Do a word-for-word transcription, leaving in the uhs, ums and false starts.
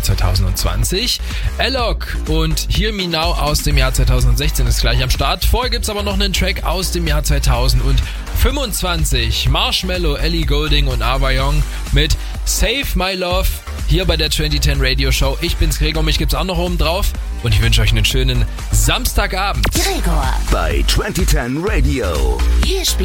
Jahr zwanzig zwanzig. Alok und Hear Me Now aus dem Jahr zwanzig sechzehn ist gleich am Start. Vorher gibt's aber noch einen Track aus dem Jahr zwanzig fünfundzwanzig. Marshmello, Ellie Goulding und Ava Young mit Save My Love hier bei der zwanzig zehn Radio Show. Ich bin's Gregor, mich gibt's auch noch oben drauf und ich wünsche euch einen schönen Samstagabend. Gregor bei zwanzig zehn Radio. Hier spielt